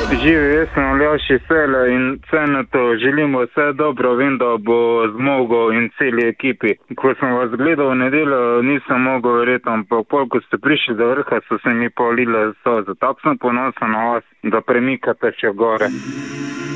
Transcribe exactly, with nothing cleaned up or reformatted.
Živi, jaz sem Aljaž iz Celja in Cenetu želimo vse dobro, vem, da bo zmogel in celi ekipi. Ko sem vas gledal v nedeljo, nisem mogel verjeti, ampak pol, ko ste prišli do vrha, so se mi polile solze. Tako sem ponosen na vas, da premikate še gore.